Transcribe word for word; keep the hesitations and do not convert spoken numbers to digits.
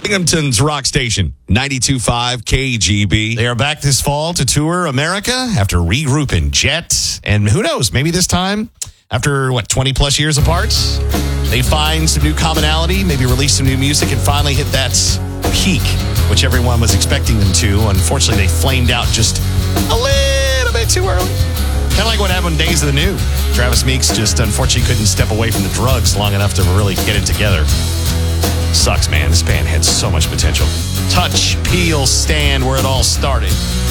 Binghamton's rock station, ninety-two point five K G B. They are back this fall to tour America after regrouping Jet. And who knows, maybe this time, after, what, twenty plus years apart, they find some new commonality, maybe release some new music, and finally hit that peak, which everyone was expecting them to. Unfortunately, they flamed out just a little bit too early. Kind of like what happened on Days of the New. Travis Meeks just unfortunately couldn't step away from the drugs long enough to really get it together. Sucks, man. This band had so much potential. Touch, peel, stand where it all started.